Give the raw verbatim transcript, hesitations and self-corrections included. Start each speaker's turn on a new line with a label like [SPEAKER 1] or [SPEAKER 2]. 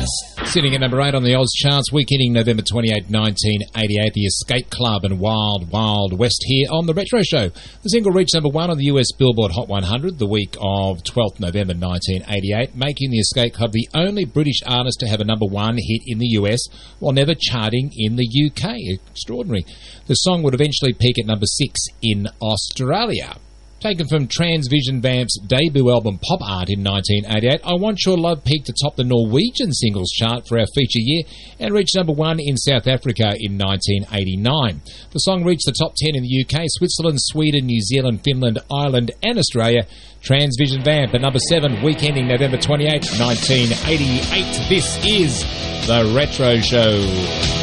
[SPEAKER 1] Sitting at number eight on the Oz charts, week ending November twenty-eighth, nineteen eighty-eight, the Escape Club and Wild Wild West here on The Retro Show. The single reached number one on the U S Billboard Hot one hundred the week of twelfth November nineteen eighty-eight, making the Escape Club the only British artist to have a number one hit in the U S while never charting in the U K. Extraordinary. The song would eventually peak at number six in Australia. Taken from Transvision Vamp's debut album Pop Art in nineteen eighty-eight, I Want Your Love peaked atop the Norwegian singles chart for our feature year and reached number one in South Africa in nineteen eighty-nine. The song reached the top ten in the U K, Switzerland, Sweden, New Zealand, Finland, Ireland and Australia. Transvision Vamp at number seven, week ending November twenty-eighth, nineteen eighty-eight. This is The Retro Show.